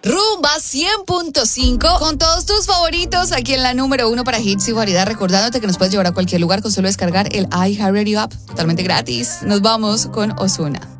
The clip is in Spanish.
Rumba 100.5 con todos tus favoritos aquí en la número 1 para hits y variedad. Recordándote que nos puedes llevar a cualquier lugar con solo descargar el iHeartRadio app totalmente gratis. Nos vamos con Ozuna.